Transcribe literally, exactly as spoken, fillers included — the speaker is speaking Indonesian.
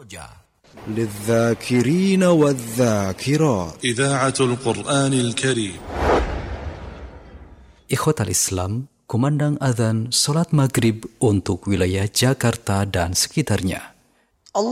Koja. للذاكرين والذاكرات إذاعة القرآن الكريم. Ikhwatal Islam, kumandang adzan salat maghrib untuk wilayah Jakarta dan sekitarnya.